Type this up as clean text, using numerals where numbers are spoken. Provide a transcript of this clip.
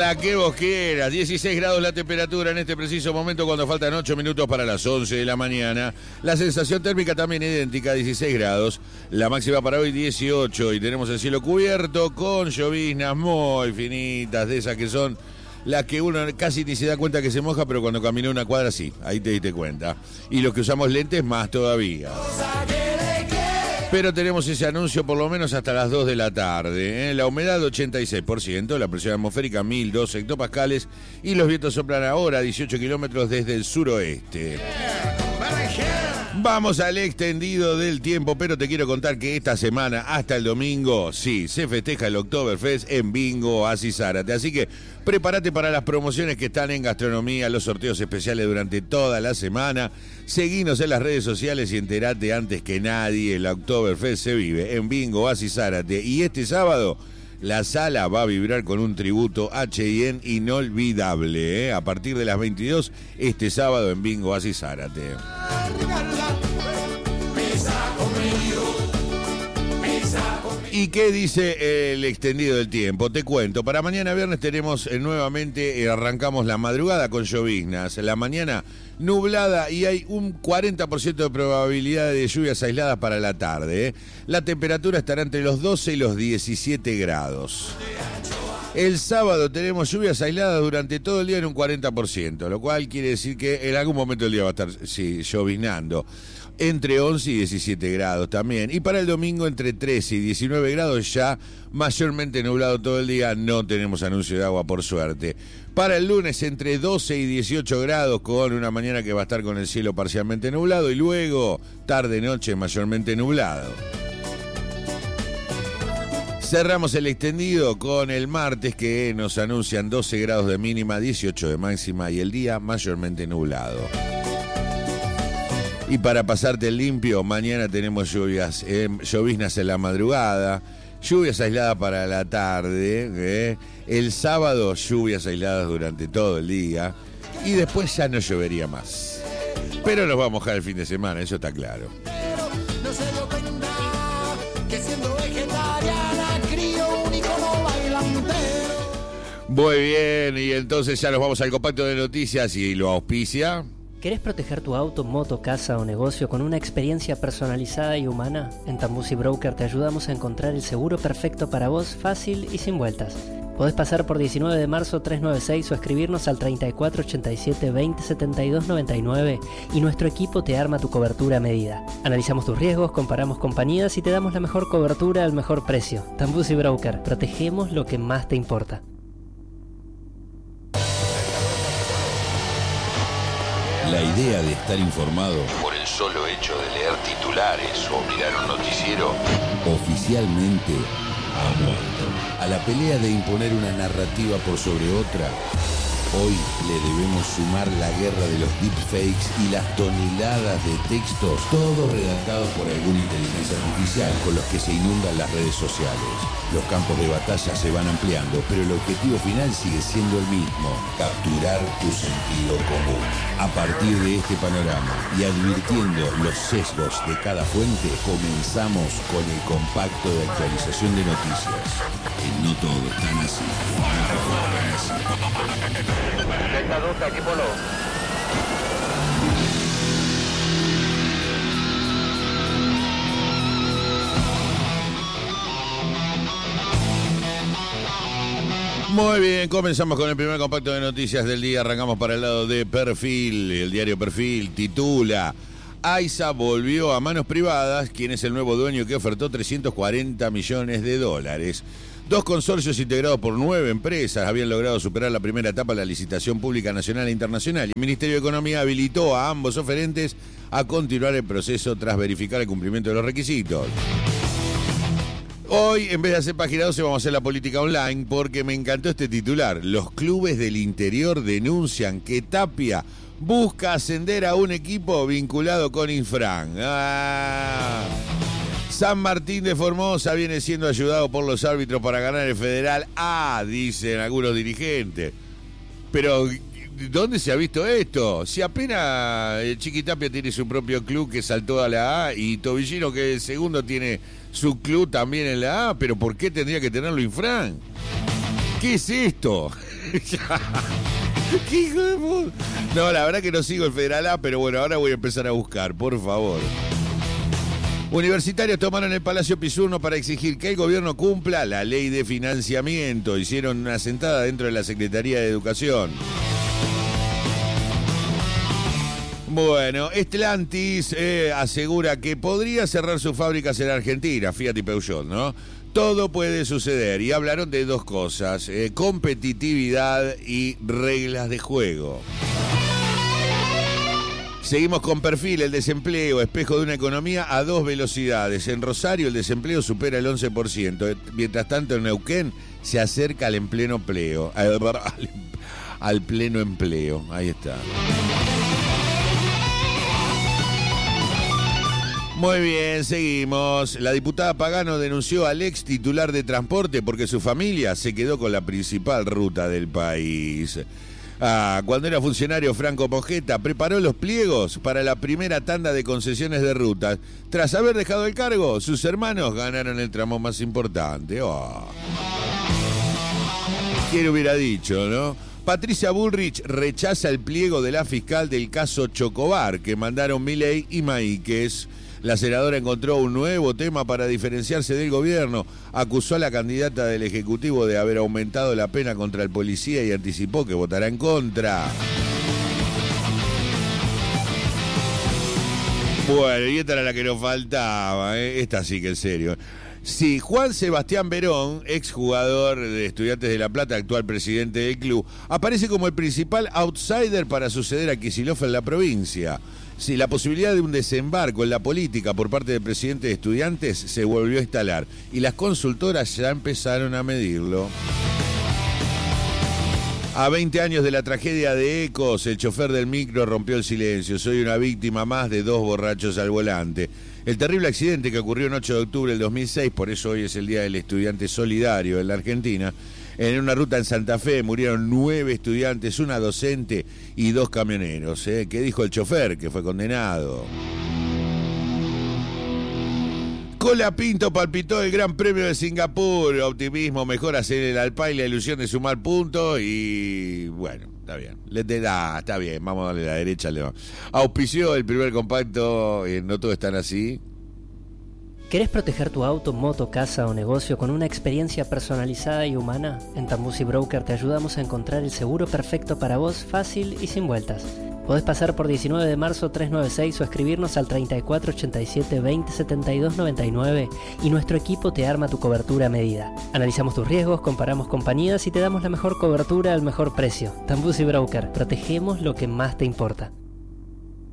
La que vos quieras. 16 grados la temperatura en este preciso momento cuando faltan 8 minutos para las 11 de la mañana. La sensación térmica también idéntica, 16 grados. La máxima para hoy 18 y tenemos el cielo cubierto con lloviznas muy finitas, de esas que son las que uno casi ni se da cuenta que se moja, pero cuando camina una cuadra sí, ahí te diste cuenta. Y los que usamos lentes más todavía. Pero tenemos ese anuncio por lo menos hasta las 2 de la tarde. La humedad 86%, la presión atmosférica 1002 hectopascales y los vientos soplan ahora a 18 kilómetros desde el suroeste. Vamos al extendido del tiempo, pero te quiero contar que esta semana, hasta el domingo, sí, se festeja el Oktoberfest en Bingo Oasis Zárate. Así que prepárate para las promociones que están en gastronomía, los sorteos especiales durante toda la semana. Seguinos en las redes sociales y enterate antes que nadie. El Oktoberfest se vive en Bingo Oasis Zárate. Y este sábado la sala va a vibrar con un tributo H&M inolvidable, a partir de las 22 este sábado en Bingo Oasis Zárate. ¿Y qué dice el extendido del tiempo? Te cuento, para mañana viernes tenemos nuevamente, arrancamos la madrugada con lloviznas, la mañana nublada y hay un 40% de probabilidad de lluvias aisladas para la tarde. La temperatura estará entre los 12 y los 17 grados. El sábado tenemos lluvias aisladas durante todo el día en un 40%, lo cual quiere decir que en algún momento del día va a estar lloviznando. Entre 11 y 17 grados también. Y para el domingo entre 13 y 19 grados, ya mayormente nublado todo el día. No tenemos anuncio de agua, por suerte. Para el lunes entre 12 y 18 grados, con una mañana que va a estar con el cielo parcialmente nublado. Y luego, tarde-noche, mayormente nublado. Cerramos el extendido con el martes, que nos anuncian 12 grados de mínima, 18 de máxima y el día mayormente nublado. Y para pasarte el limpio, mañana tenemos lloviznas en la madrugada, lluvias aisladas para la tarde, el sábado lluvias aisladas durante todo el día y después ya no llovería más. Pero nos va a mojar el fin de semana, eso está claro. Muy bien, y entonces ya nos vamos al compacto de noticias y lo auspicia. ¿Querés proteger tu auto, moto, casa o negocio con una experiencia personalizada y humana? En Tambusi Broker te ayudamos a encontrar el seguro perfecto para vos, fácil y sin vueltas. Podés pasar por 19 de marzo 396 o escribirnos al 3487 20 72 99 y nuestro equipo te arma tu cobertura a medida. Analizamos tus riesgos, comparamos compañías y te damos la mejor cobertura al mejor precio. Tambusi Broker, protegemos lo que más te importa. La idea de estar informado por el solo hecho de leer titulares o mirar un noticiero oficialmente ha muerto. A la pelea de imponer una narrativa por sobre otra, hoy le debemos sumar la guerra de los deepfakes y las toneladas de textos, todos redactados por alguna inteligencia artificial con los que se inundan las redes sociales. Los campos de batalla se van ampliando, pero el objetivo final sigue siendo el mismo: capturar tu sentido común. A partir de este panorama y advirtiendo los sesgos de cada fuente, comenzamos con el compacto de actualización de noticias. No todo es tan así. Delta 2, aquí Polo. Muy bien, comenzamos con el primer compacto de noticias del día. Arrancamos para el lado de Perfil. El diario Perfil titula: AISA volvió a manos privadas. ¿Quién es el nuevo dueño que ofertó 340 millones de dólares? Dos consorcios integrados por 9 empresas habían logrado superar la primera etapa de la licitación pública nacional e internacional. Y el Ministerio de Economía habilitó a ambos oferentes a continuar el proceso tras verificar el cumplimiento de los requisitos. Hoy, en vez de hacer página 12, vamos a hacer la política online, porque me encantó este titular. Los clubes del interior denuncian que Tapia busca ascender a un equipo vinculado con Infran. San Martín de Formosa viene siendo ayudado por los árbitros para ganar el Federal A, dicen algunos dirigentes. Pero, ¿dónde se ha visto esto? Si apenas el Chiqui Tapia tiene su propio club que saltó a la A y Tobillino, que el segundo, tiene su club también en la A, pero ¿por qué tendría que tenerlo Infran? ¿Qué es esto? ¿Qué hijo de puta? No, la verdad que no sigo el Federal A, pero bueno, ahora voy a empezar a buscar, por favor. Universitarios tomaron el Palacio Pisurno para exigir que el gobierno cumpla la ley de financiamiento. Hicieron una sentada dentro de la Secretaría de Educación. Bueno, Stellantis asegura que podría cerrar sus fábricas en Argentina, Fiat y Peugeot, ¿no? Todo puede suceder. Y hablaron de dos cosas, competitividad y reglas de juego. Seguimos con Perfil, el desempleo, espejo de una economía a dos velocidades. En Rosario el desempleo supera el 11%. Mientras tanto en Neuquén se acerca al pleno empleo. Al pleno empleo. Ahí está. Muy bien, seguimos. La diputada Pagano denunció al ex titular de transporte porque su familia se quedó con la principal ruta del país. Cuando era funcionario, Franco Pogetta preparó los pliegos para la primera tanda de concesiones de rutas. Tras haber dejado el cargo, sus hermanos ganaron el tramo más importante. ¿Quién hubiera dicho, no? Patricia Bullrich rechaza el pliego de la fiscal del caso Chocobar que mandaron Milei y Maíquez. La senadora encontró un nuevo tema para diferenciarse del gobierno. Acusó a la candidata del Ejecutivo de haber aumentado la pena contra el policía y anticipó que votará en contra. Bueno, y esta era la que nos faltaba, ¿eh? Esta sí que en serio. Sí, Juan Sebastián Verón, exjugador de Estudiantes de La Plata, actual presidente del club, aparece como el principal outsider para suceder a Kicillof en la provincia. Sí, la posibilidad de un desembarco en la política por parte del presidente de Estudiantes se volvió a instalar y las consultoras ya empezaron a medirlo. A 20 años de la tragedia de Ecos, el chofer del micro rompió el silencio. Soy una víctima más de dos borrachos al volante. El terrible accidente que ocurrió el 8 de octubre del 2006, por eso hoy es el Día del Estudiante Solidario en la Argentina. En una ruta en Santa Fe murieron 9 estudiantes, una docente y 2 camioneros. ¿Qué dijo el chofer? Que fue condenado. Colapinto palpitó el Gran Premio de Singapur. Optimismo, mejoras en el Alpine, la ilusión de sumar puntos y bueno, está bien. Está bien, vamos a darle la derecha. Auspició el primer compacto, no todos están así. ¿Querés proteger tu auto, moto, casa o negocio con una experiencia personalizada y humana? En Tambusi Broker te ayudamos a encontrar el seguro perfecto para vos, fácil y sin vueltas. Podés pasar por 19 de marzo 396 o escribirnos al 3487 20 72 99 y nuestro equipo te arma tu cobertura a medida. Analizamos tus riesgos, comparamos compañías y te damos la mejor cobertura al mejor precio. Tambusi Broker, protegemos lo que más te importa.